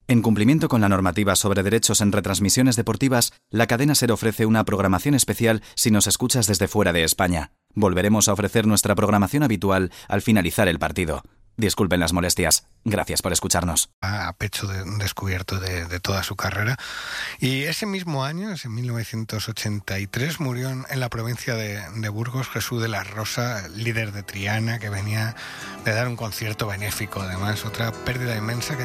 En cumplimiento con la normativa sobre derechos en retransmisiones deportivas, la cadena SER ofrece una programación especial si nos escuchas desde fuera de España. Volveremos a ofrecer nuestra programación habitual al finalizar el partido. Disculpen las molestias. Gracias por escucharnos. A pecho descubierto de toda su carrera. Y ese mismo año, en 1983, murió en la provincia de Burgos Jesús de la Rosa, líder de Triana, que venía de dar un concierto benéfico. Además, otra pérdida inmensa que